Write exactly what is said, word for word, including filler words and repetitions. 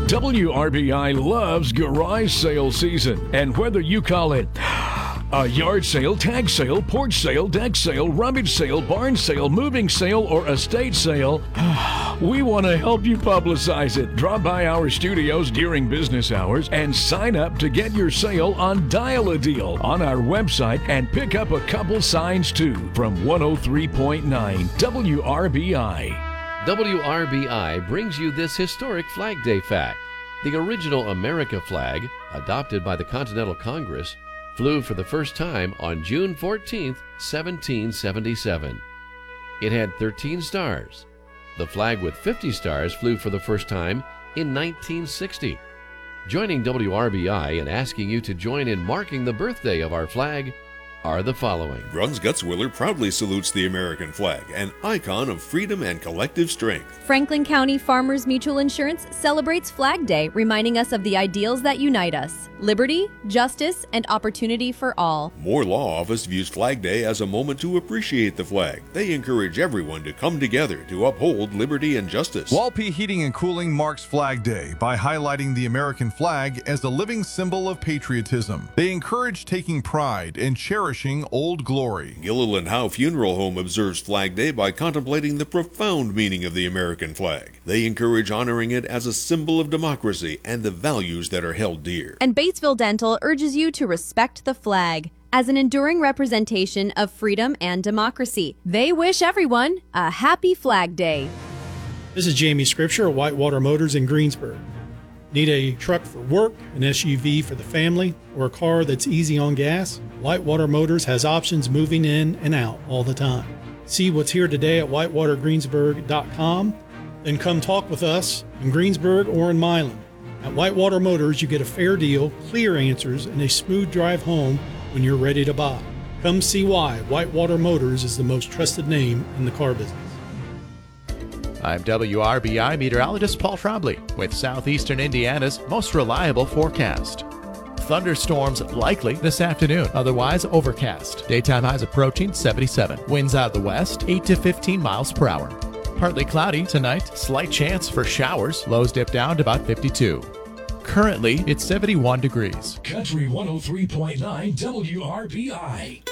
W R B I loves garage sale season, and whether you call it a yard sale, tag sale, porch sale, deck sale, rummage sale, barn sale, moving sale, or estate sale, we want to help you publicize it. Drop by our studios during business hours and sign up to get your sale on Dial a Deal on our website and pick up a couple signs too from one oh three point nine W R B I. W R B I brings you this historic Flag Day fact. The original America flag, adopted by the Continental Congress, flew for the first time on June fourteenth, seventeen seventy-seven. It had thirteen stars. The flag with fifty stars flew for the first time in nineteen sixty. Joining W R B I and asking you to join in marking the birthday of our flag are the following. Bruns Gutzwiller proudly salutes the American flag, an icon of freedom and collective strength. Franklin County Farmers Mutual Insurance celebrates Flag Day, reminding us of the ideals that unite us: liberty, justice, and opportunity for all. Moore Law Office views Flag Day as a moment to appreciate the flag. They encourage everyone to come together to uphold liberty and justice. Walpi Heating and Cooling marks Flag Day by highlighting the American flag as a living symbol of patriotism. They encourage taking pride and cherishing old glory. Gilliland Howe Funeral Home observes Flag Day by contemplating the profound meaning of the American flag. They encourage honoring it as a symbol of democracy and the values that are held dear. And Batesville Dental urges you to respect the flag as an enduring representation of freedom and democracy. They wish everyone a happy Flag Day. This is Jamie Scripture of Whitewater Motors in Greensburg. Need a truck for work, an S U V for the family, or a car that's easy on gas? Whitewater Motors has options moving in and out all the time. See what's here today at whitewater greensburg dot com. Then come talk with us in Greensburg or in Milan. At Whitewater Motors, you get a fair deal, clear answers, and a smooth drive home when you're ready to buy. Come see why Whitewater Motors is the most trusted name in the car business. I'm W R B I meteorologist Paul Trombley with Southeastern Indiana's most reliable forecast. Thunderstorms likely this afternoon, otherwise overcast. Daytime highs approaching seventy-seven. Winds out of the west, eight to fifteen miles per hour. Partly cloudy tonight, slight chance for showers. Lows dip down to about fifty-two. Currently, it's seventy-one degrees. Country one oh three point nine W R B I.